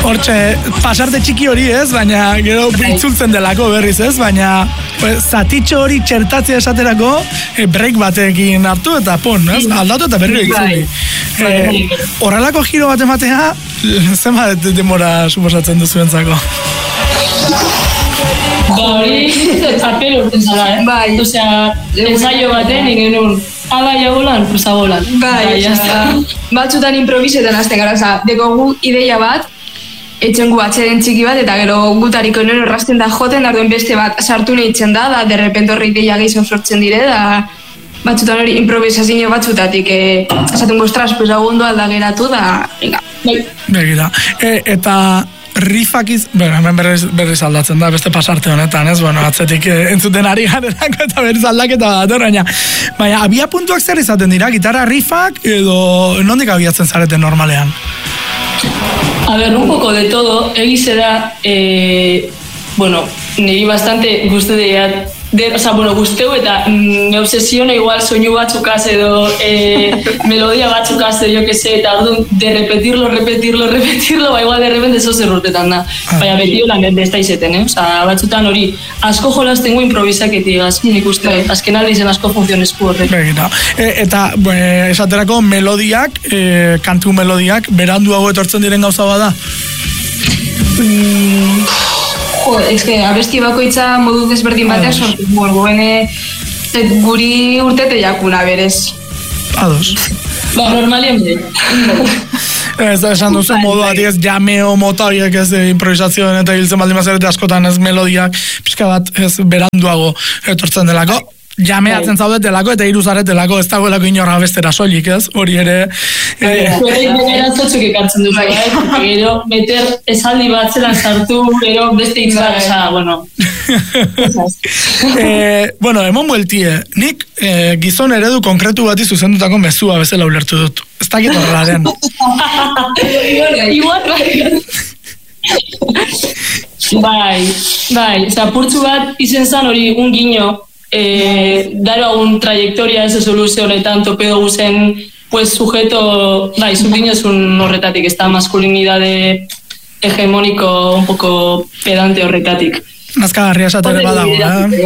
Hortxe, pasarte txiki hori ez, baina gero itzultzen delako berriz ez, baina zatitxo hori txertatzea esaterako break batekin hartu eta pon, ez? Aldatu eta berriro itzuli. Horrelako giro bat ematea, zenbat denbora suposatzen duzuentzako? Hori, apel urten zara, Bai. Osea, ensaio baten, ingen ala jagolan, prosagolan. Bai, batzutan improvisetan hasten gara, oza, dekogu ideia bat, etxen gu atxeden txiki bat, eta gero gutariko nero errasten da joten, arduen beste bat sartu nahitzen da derrepente horri ideia gehiago sortzen dire, da batzutan hori improvisazio batzutatik, esaten ostras, pues agundu alda geratu, da, venga. Begira, eta rifak hemen berriz aldatzen da, beste pasarte honetan, ez? Bueno, atzetik entzuten ari garenako eta berriz aldaketa bat, baina abia puntuak zer izaten dira, gitarra rifak edo nondik abiatzen zareten normalean? A ver, un poco de todo, egize da, bueno, niri bastante gustu gusteu eta me obsesiona igual soinu batzukaz edo melodia batzukaz edo jo que sé, eta orduan de repetirlo, ba igual de repente eso zer urtetan da. Baina beti holan ez da izeten, Osa, batzutan hori, asko jolastengo improvisaketigaz, nik uste, azken aldizen asko funtzionezku horrek. Eta, esaterako melodiak, kantu melodiak, beranduago etortzen diren gauza bada? Abesti bakoitza modu desberdin batean sortu. Guri urtete jakuna berez. Ados. Ba, normalien bere. Esan duzu modu ez jameo motoriak ez improvisazioen eta hiltzen baldin mazarete askotan ez melodiak pixka bat ez beranduago etortzen delako. Jameatzen zaudetelako eta iruzaretelako ez dagoelako inorra bestera soilik, ez? Hori ere... Gero zotzuk ekartzen dut, gero meter esaldi bat zelan sartu, gero beste itzara, bueno. Bueno, emon bueltie, nik gizon eredu konkretu bati zuzendutako mezua bezala ulertu dut. Ez dakit horrela den. Igual, bai, zapurtzu bat izen zan hori un guiño, daro aún trayectoria ese solución honetan topedo guzen pues sujeto, su guiño es un horretatik, esta masculinidade hegemónico un poco pedante horretatik. Nazkagarria esatere badago,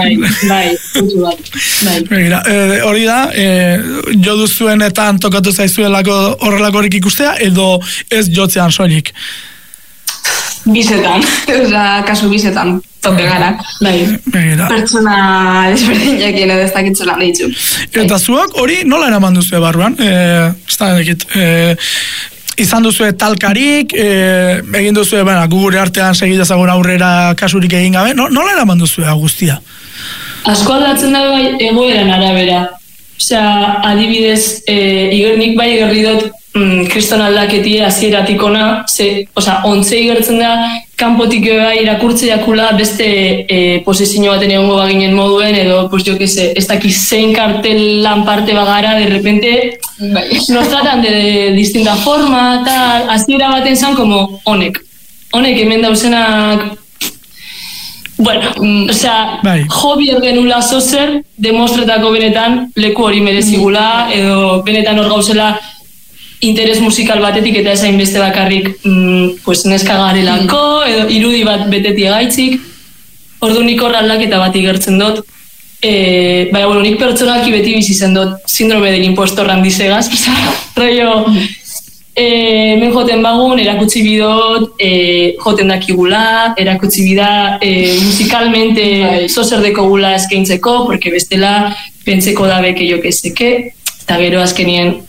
Begira, hori da, jo duzuenetan tokatu zaizuelako horrelako horik ikustea, edo ez jotzean soilik? Bizetan, kasu bizetan, tope gara. Pertsona desberdinakien edo ez dakitzela ditzu. Eta zuak hori nola eraman duzue barruan? Izan duzue talkarik, egin duzue, gure artean segidezagun aurrera kasurik egin gabe, nola eraman duzue guztia? Asko aldatzen da egoeran arabera. Osea, adibidez, nik bai gerri dut kriston aldaketi hasieratikona, ontzei gertzen da, kanpotik bai irakurtzeiakula beste posizio baten egongo baginen moduen, edo, pues jo que sé, ez dakiz zein kartel lan parte bagara, de repente, nos tratan de distinta forma, tal, hasiera baten zan, como honek hemen dauzenak, bueno, hobi genula zozer, demostretako benetan, leku hori merezigula, edo benetan hor gauzela, interes musikal batetik eta ezain beste bakarrik neska garelako, edo irudi bat beteti gaitzik. Ordu nik horra aldaketa bat igertzen dut. Baina, nik pertsonalki beti bizizen dut síndrome del impostor handizegaz. Rollo, men joten bagun, erakutsi bidot, joten dakigula, erakutsi bida musikalmente zozerdeko gula eskaintzeko, porque bestela pentseko dabe que jo que seke, eta gero azkenien,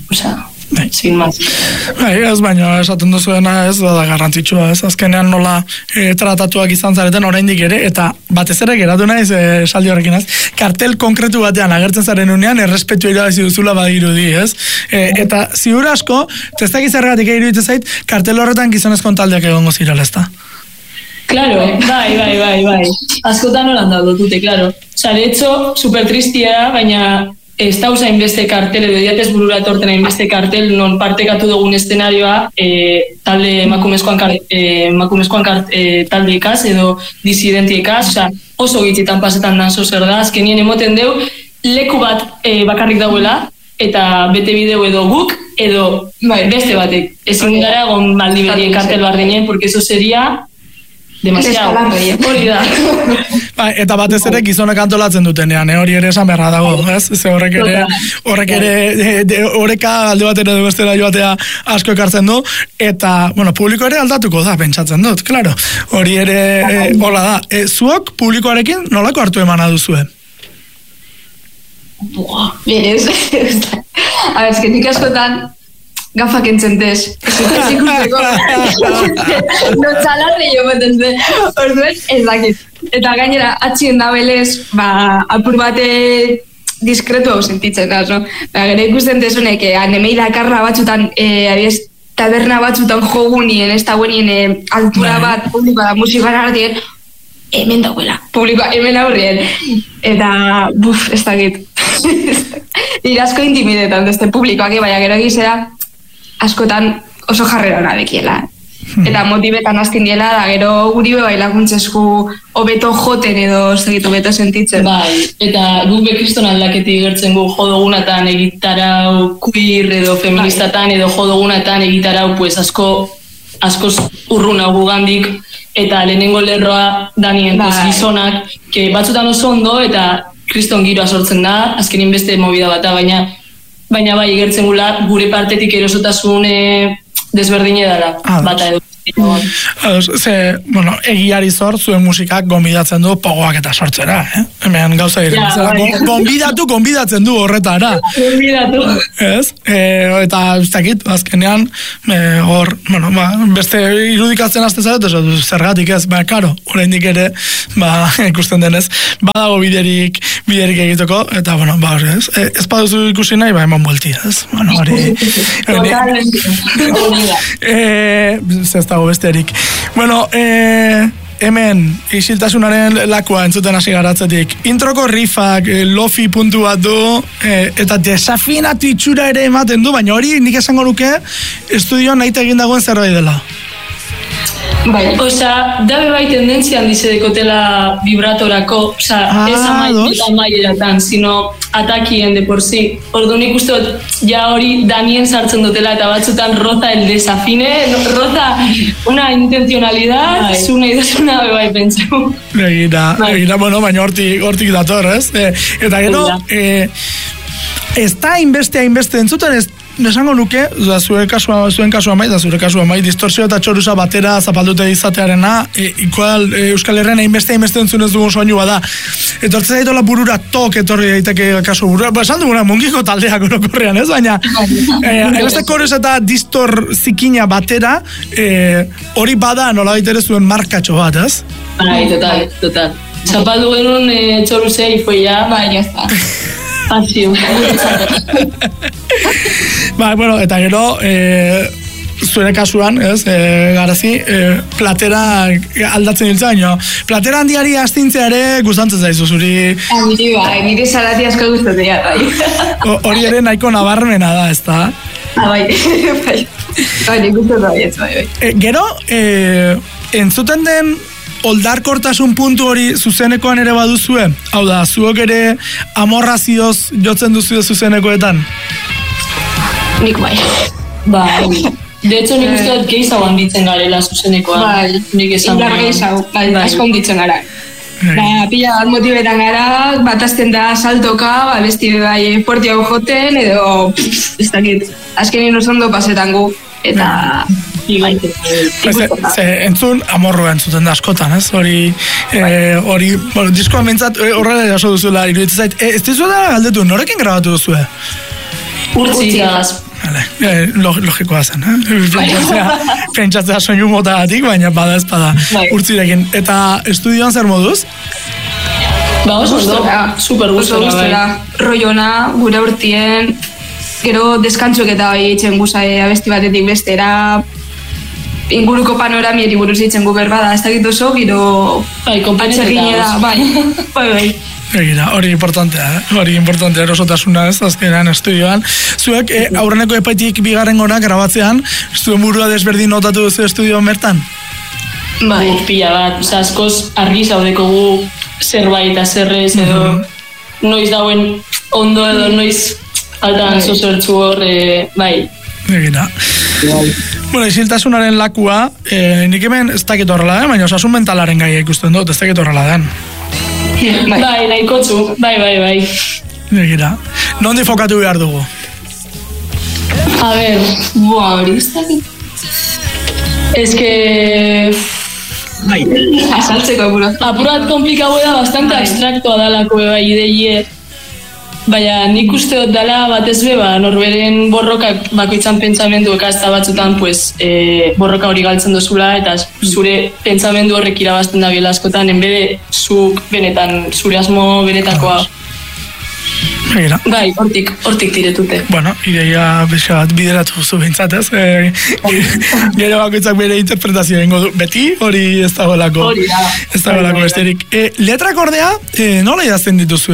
sin más. Ez baina esaten duzuena ez da garrantzitsua, ez azkenean nola tratatuak izan zareten oraindik ere, eta batez ere geratu naiz esaldi horrekin, ez? Kartel konkretu batean agertzen zaren unean errespetua irabazi duzula badirudi, ez? Eta ziur asko, ez dakiz zergatik iruditzen zait, kartel horretan gizonezko taldeak egongo zirela, ez da? Claro, bai. Askotan holan daudotute, claro. Osa, de hecho, super tristia, baina ez da usain beste kartel, edo diatez burura etorten hainbeste kartel, non partekatu dugun eszenarioa talde emakumezkoan taldeikaz, edo disidentiekaz, oso gitzitan pasetan danzo zer da, azkenien emoten deu, leku bat bakarrik dauela, eta bete bideu edo guk, edo beste batek. Ezin gara egon Maldiberien kartel bardinen, porque eso sería demasiado. Hori da. Eta batez ere gizonek antolatzen dutenean, hori ere esan beharra dago, ez? Ze horrek ere horreka alde batera edo bestera joatea asko ekartzen du, eta, bueno, publiko ere aldatuko da, pentsatzen dut, claro. Hori ere, hola da. Zuok publikoarekin nolako hartu emana duzue? Berez. A ver, nik askotan gafak entzentez. Ez ikusteko. No txalarri jo betentze. Orduen, ez dakit. Eta gainera, atxien da belez, apur bate diskretu hau sentitzen da, no? Gero ikusten desunek, anemei dakarra batzutan, abiez, taberna batzutan jogunien, ez da buenien altura bat, publikoa da musikan artien, hemen dauela, publikoa hemen aurrien. Eta, ez dakit. Dira asko intimidetan deste publikoak, baina gero egizera askotan oso jarrera hona dekiela. Eta motibetan azken diela, da gero guri bai laguntzesku hobeto joten edo segitu beto sentitzen. Bai, eta guk bekriston aldaketi gertzen gu jodogunatan egitarau queer edo feministatan edo jodogunatan egitarau pues asko urruna gugandik, eta lehenengo lerroa danien gizonak, que batzutan oso ondo eta kriston giroa sortzen da, azkenin beste movida bata, baina bai egertzen gula gure partetik erosotasun desberdine dara, bata edo. Egiari zor, zuen musikak gonbidatzen du pogoak eta sortzera, hemen gauza diren. Gonbidatzen du horretara. Gonbidatu. Ez? Eta ez dakit, azkenean, hor, beste irudikatzen azte zaret, zergatik ez, karo, oraindik ere, ikusten denez, badago biderik egiteko, eta, ez? Ez baduzu ikusi nahi, eman buelti, ez? Ez dago besterik. Hemen, isiltasunaren lakua entzuten hasi garatzetik. Introko rifak, lofi puntu bat du, eta desafinatu itxura ere ematen du, baina hori nik esango nuke estudioan nahi egin dagoen zerbait dela. Bai, dabe bai tendentzia handize dekotela vibratorako, ez amaieratan, sino atakien de por sí. Ordu nik uste dut, ja hori danien sartzen dutela, eta batzutan roza el desafine, roza una intencionalidad, zuna idazuna bai pentsau. Egira, baina hortik dator, ez? Eta gero, ez da hainbeste entzuten, ez nesango nuke, zuen kasua mai, da zure kasua mai, distorsio eta txorusa batera zapaldute izatearena, igual Euskal Herren hainbeste entzunez dugun soinu bada. Etortzen zaitola burura etorri daiteke kasu burura, esan duguna mungiko taldeak orokorrean, ez? Baina, hainbeste korez eta distor zikina batera, hori bada nola baitere zuen markatxo bat, ez? Bai, total. Zapaldu genuen txorusea y fue ya, ya está. Pasio. Eta gero, zure kasuan, ez, garazi, platera aldatzen hiltza, baina platera handiari astintzea ere gustantzen zaizu, zuri... Nire salati asko gustatzea, bai. Hori ere nahiko nabarmena da, ez da? Bai, nik gustatzen bai. Gero, entzuten den oldarkortasun puntu hori zuzenekoan ere baduzue? Hau da, zuok ere amorrazioz jotzen duzue zuzenekoetan? Nik bai. De hecho, nik uste dut gehiago handitzen garela zuzenekoan. Bai, indar gehiago, asko handitzen gara. Pila bat motibetan gara, bat azten da saltoka, besti bai fuerti hau joten, edo, ez dakit, azkenin oso ondo pasetan gu, eta... Entzun, amorroa entzuten da askotan, ez? Hori, diskoan mentzat, horrela jaso duzuela, iruditzen zait. Ez dizuela galdetu, norekin grabatu duzue? Urtzigaz. Logikoa zen, pentsatzea soinu motagatik, baina bada ez bada urtzirekin. Eta estudioan zer moduz? Oso super gustora. Roiona, gure urtien, gero deskantzuek eta bai eitzen guzai abesti batetik bestera, inguruko panoramieri buruz eitzen gu berbada, ez dakit oso, gero atxerginera, bai. Egira, hori importantea, erosotasuna ez, azkenean estudioan. Zuek, aurreneko epaitik bigarren gora grabatzean, zuen burua desberdin notatu duzu estudioan bertan? Bai, pila bat, askoz argi zaudeko gu zerbait eta zerrez edo noiz dauen ondo edo noiz faltan zozertzu hor, bai, Egira. Bueno, isiltasunaren lakua, nik hemen ez dakit horrela den, baina osasun mentalaren gaia ikusten dut, ez dakit horrela den. Bai, nahikotzu, bai. Egira. Nondi fokatu behar dugu? A ver, hori ez dakit. Ez que... Azaltzeko apuro. Apurat komplikau da, bastante abstraktoa dalako ideie. Baina nik uste dut dela batez beba, norberen borrokak bakoitzan pentsamendu ekazta batzutan borroka hori galtzen dozula eta zure pentsamendu horrek irabazten da biela askotan, enbede zuk benetan, zure asmo benetakoa. Egira. Bai, hortik tiretute. Bueno, ideia bat bideratu zu bintzatez. Gero bakoitzak bere interpretazioa ingo du. Beti hori ez dagoelako. Hori da. Ez dagoelako besterik. Letrak ordea, nola idazten dituzu,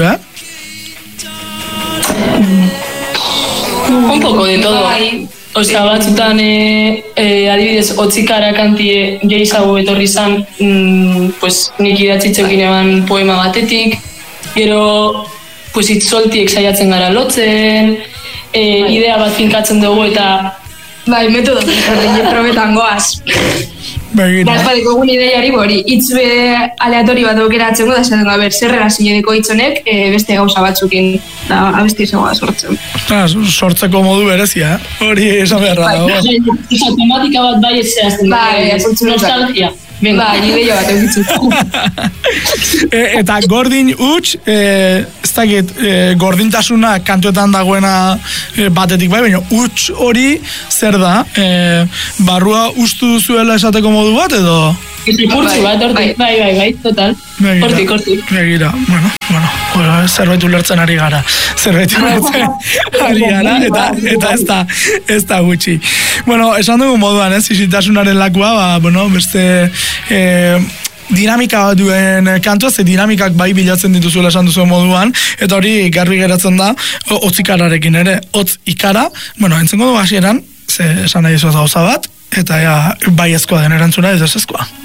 Un poco de todo. Osea, batzutan, adibidez, otzikara kantie gehiago etorri zan, pues, nik idatzitzekin eban poema batetik, gero, pues, itzoltiek saiatzen gara lotzen, idea bat finkatzen dugu eta... Bai, metodo, probetan goaz. Begira. Bazpadeko egun ideiari hori, hitz aleatori bat aukeratzen da, esaten da, zer relazinedeko hitzonek beste gauza batzukin, da, abesti izango da sortzen. Sortzeko modu berezia, hori esan beharra dago. Tematika bat bai ez zehazten. Bai, nostalgia. Bai, ideia bat eukitzen. Eta gordin huts, ez dakit, gordintasuna kantuetan dagoena batetik bai, baina huts hori zer da? Barrua ustu duzuela esateko modu bat edo? Kurtsu bat, hortik, bai, total. Hortik. Begira, bueno, zerbait ulertzen ari gara. Eta ez da gutxi. Bueno, esan dugu moduan, isiltasunaren lakua, beste... dinamika duen kantua, ze dinamikak bai bilatzen dituzuela esan duzuen moduan, eta hori garbi geratzen da, hotzikararekin ere, hotz ikara, entzengo du hasieran, ze esan nahi zuaz gauza bat, eta bai ezkoa den erantzuna ez ezkoa.